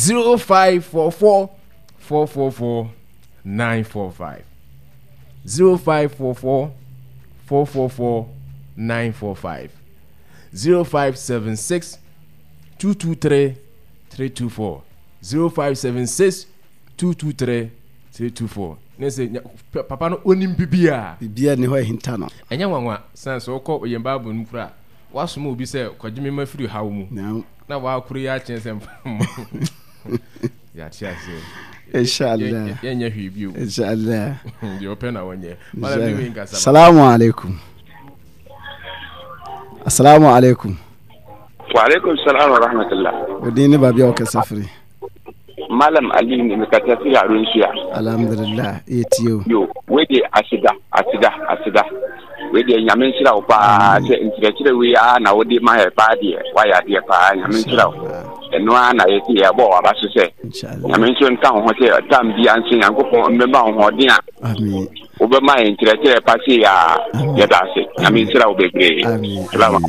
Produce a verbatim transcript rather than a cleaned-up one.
zero five four four four four four nine four five zero five four four four four four nine four five zero five seven six two two three three two four zero five seven six two two three three two four. Nese papa no onim bibia bibia ne ho hinta no enya wanwa sense okọ oyemba bu nkura wasoma obi se kwagime mafiri hawo mu na wa akuru ya chense ya chiase inshallah yenya hwibio inshallah di open na wonye mala bibi ngasa. Assalamu alaikum. Assalamu alaikum. Wa alaikum salam wa rahmatullah. Wadini babiya wa kasafiri. Malam Ali ne mai tafi a Rusiya. Alhamdulillah etiyo. Yo, wede asida, asida, asida. Wede nyamin sira pa se intire we a na wode ma he pa de, wa ya de pa nyamin sira. Eno na yeti ya bo aba so se. Nyamin so nka ho se tam bi anse yankopon mbema ho den a. Amen. Obe ma intire pa se ya ya da se. Nyamin sira obebre. Amen.